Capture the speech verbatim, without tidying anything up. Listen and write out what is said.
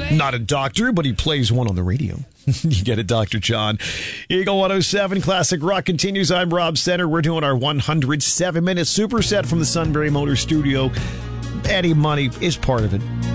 Not a doctor, but he plays one on the radio. You get it, Doctor John. Eagle one oh seven Classic Rock continues. I'm Rob Center. We're doing our one hundred seven minute superset from the Sunbury Motor Studio. Eddie Money is part of it.